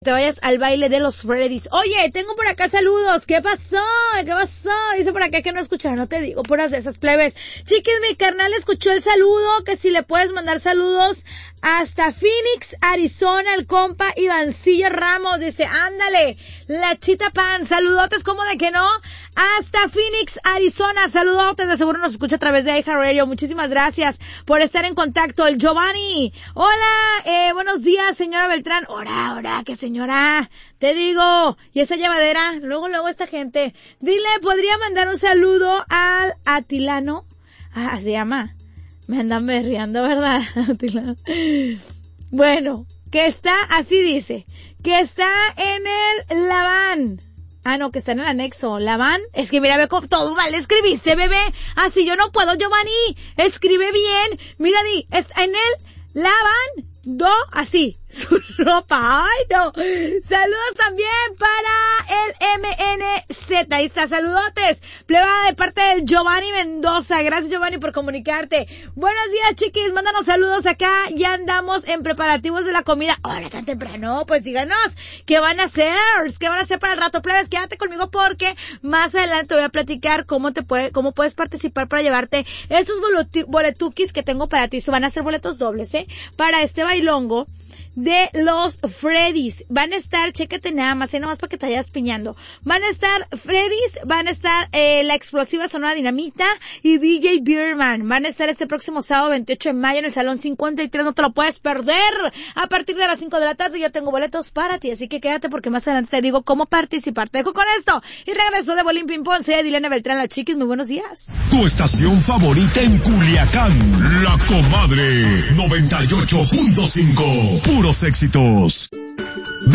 te vayas al baile de los Freddys. Oye, tengo por acá saludos. ¿Qué pasó? Dice por acá que no escucharon, no te digo, puras de esas plebes. Chiquis, mi carnal escuchó el saludo, que si le puedes mandar saludos hasta Phoenix, Arizona, el compa Ivancillo Ramos. Dice, ándale, la Chita Pan, saludotes, ¿cómo de que no? Hasta Phoenix, Arizona, saludotes, de seguro nos escucha a través de iHeartRadio. Muchísimas gracias por estar en contacto. El Giovanni, hola, buenos días, señora Beltrán. Ora, que señora, te digo, y esa llevadera, luego esta gente. Dile, ¿podría mandar un saludo al Atilano? Se llama. Me andan berreando, ¿verdad? Atilano. Bueno, que está, así dice, que está en el Laván. No, que está en el anexo. ¿Laván? Es que mira, ve con todo mal escribiste, bebé. Así yo no puedo, Giovanni. Escribe bien. Mira, está en el Laván. Así, su ropa. Ay, no. Saludos también para el MNZ. Ahí está, saludotes. Plebada de parte del Giovanni Mendoza. Gracias, Giovanni, por comunicarte. Buenos días, chiquis. Mándanos saludos acá. Ya andamos en preparativos de la comida. Hola, tan temprano. Pues díganos, ¿qué van a hacer? ¿Qué van a hacer para el rato? Plebes, quédate conmigo porque más adelante te voy a platicar cómo puedes participar para llevarte esos boletuquis que tengo para ti. Van a ser boletos dobles, para este bailongo de los Freddys. Van a estar, chécate nada más, nomás para que te vayas piñando. Van a estar Freddys, van a estar la explosiva Sonora Dinamita y DJ Beerman. Van a estar este próximo sábado 28 de mayo en el Salón 53, no te lo puedes perder. A partir de las 5 de la tarde yo tengo boletos para ti, así que quédate porque más adelante te digo cómo participar. Te dejo con esto y regreso de Bolín Ping Pong. Soy Dilena Beltrán, la chiquis, muy buenos días. Tu estación favorita en Culiacán, La Comadre 98.5, puros éxitos.